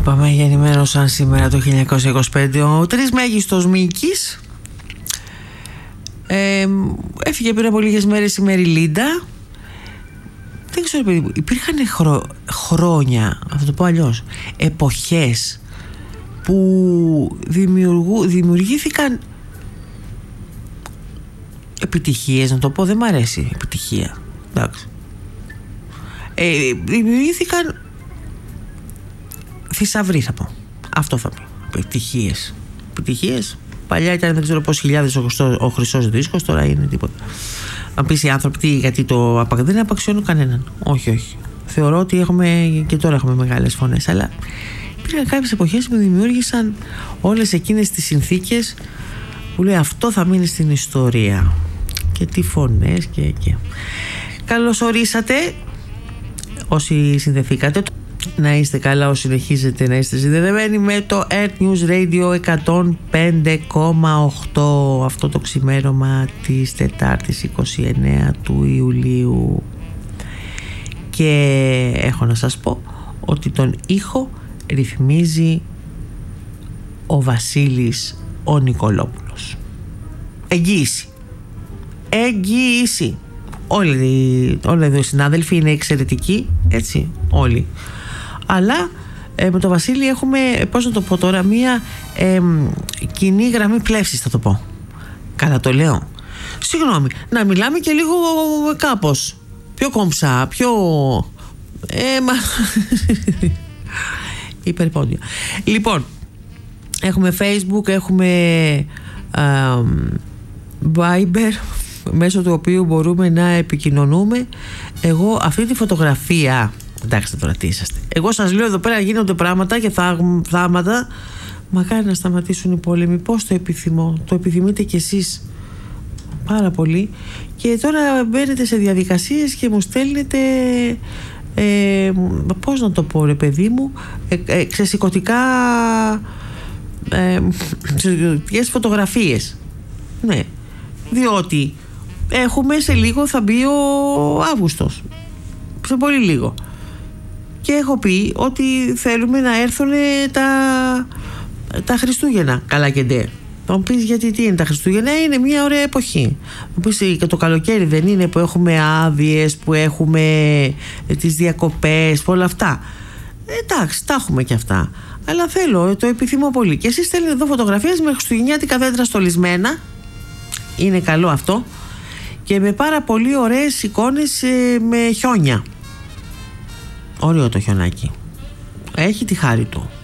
Είπαμε, γεννημένος σήμερα το 1925 ο τρισμέγιστος Μίκης. Έφυγε πριν από λίγες μέρες η Μεριλίντα. Δεν ξέρω, παιδί μου, υπήρχαν χρόνια, θα το πω αλλιώς, εποχές που δημιουργήθηκαν επιτυχίες, να το πω, δεν μ' αρέσει επιτυχία, εντάξει, δημιουργήθηκαν θησαυροί, θα πω, αυτό θα πω, επιτυχίες. Παλιά ήταν δεν ξέρω πόσοι χιλιάδες ο χρυσός δίσκος, τώρα είναι τίποτα. Αν πεις οι άνθρωποι τι, γιατί δεν απαξιώνουν κανέναν. Όχι. Θεωρώ ότι και τώρα έχουμε μεγάλες φωνές, αλλά υπήρχαν κάποιες εποχές που δημιούργησαν όλες εκείνες τις συνθήκες που λέει αυτό θα μείνει στην ιστορία. Και τι φωνές και. Καλώς ορίσατε όσοι συνδεθήκατε. Να είστε καλά όσοι συνεχίζετε να είστε συνδεδεμένοι με το Earth News Radio 105,8 αυτό το ξημέρωμα της Τετάρτης 29 του Ιουλίου. Και έχω να σας πω ότι τον ήχο ρυθμίζει ο Βασίλης ο Νικολόπουλος. Εγγύηση. Όλοι εδώ οι συνάδελφοι είναι εξαιρετικοί, έτσι, όλοι. Αλλά με τον Βασίλη έχουμε, πώς να το πω τώρα, μία κοινή γραμμή πλεύσης, θα το πω. Καλά το λέω. Συγγνώμη, να μιλάμε και λίγο κάπως πιο κομψά, πιο υπερπόντια. Λοιπόν, έχουμε Facebook, έχουμε Viber, μέσω του οποίου μπορούμε να επικοινωνούμε. Εγώ αυτή τη φωτογραφία, εντάξει τώρα τι είσαστε, εγώ σας λέω εδώ πέρα γίνονται πράγματα και θάματα. Μακάρι να σταματήσουν οι πόλεμοι. Πώς το επιθυμώ. Το επιθυμείτε κι εσείς πάρα πολύ. Και τώρα μπαίνετε σε διαδικασίες και μου στέλνετε πώς να το πω ρε παιδί μου, ξεσηκωτικά φωτογραφίες. Ναι, διότι έχουμε σε λίγο, θα μπει ο Αύγουστος, σε πολύ λίγο, και έχω πει ότι θέλουμε να έρθουν τα Χριστούγεννα. Καλά και ντε. Θα μου πεις γιατί, τι είναι τα Χριστούγεννα? Είναι μια ωραία εποχή. Θα μου πεις και το καλοκαίρι δεν είναι που έχουμε άδειες, που έχουμε τις διακοπές, όλα αυτά? Εντάξει, τα έχουμε και αυτά. Αλλά θέλω, το επιθυμώ πολύ. Και εσείς στέλνετε εδώ φωτογραφίες με χριστουγεννιάτικα δέντρα στολισμένα. Είναι καλό αυτό. Και με πάρα πολύ ωραίες εικόνες με χιόνια. Ωραίο το χιονάκι. Έχει τη χάρη του.